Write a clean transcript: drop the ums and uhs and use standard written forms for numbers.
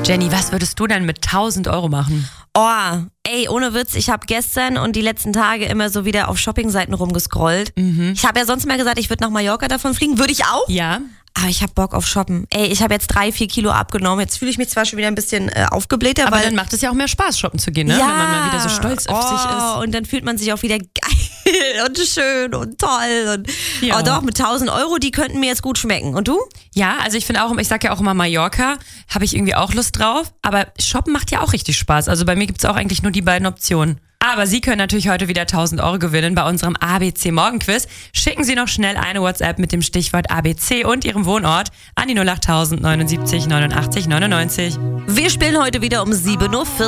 Jenny, was würdest du denn mit 1.000 Euro machen? Oh, ey, ohne Witz, ich habe gestern und die letzten Tage immer so wieder auf Shoppingseiten rumgescrollt. Ich habe ja sonst mal gesagt, ich würde nach Mallorca davon fliegen. Würde ich auch? Ja. Aber ich habe Bock auf Shoppen. Ey, ich habe jetzt 3-4 Kilo abgenommen. Jetzt fühle ich mich zwar schon wieder ein bisschen aufgeblähter. Aber weil dann macht es ja auch mehr Spaß, shoppen zu gehen, ne? Ja. Wenn man mal wieder so stolz auf sich ist. Und dann fühlt man sich auch wieder geil und schön und toll. Und Ja. oh doch, mit 1.000 Euro, die könnten mir jetzt gut schmecken. Und du? Ja, also ich finde auch, ich sage ja auch immer Mallorca, habe ich irgendwie auch Lust drauf. Aber shoppen macht ja auch richtig Spaß. Also bei mir gibt es auch eigentlich nur die beiden Optionen. Aber Sie können natürlich heute wieder 1.000 Euro gewinnen bei unserem ABC Morgenquiz. Schicken Sie noch schnell eine WhatsApp mit dem Stichwort ABC und Ihrem Wohnort an die 08000 79 89 99. Wir spielen heute wieder um 7.40 Uhr.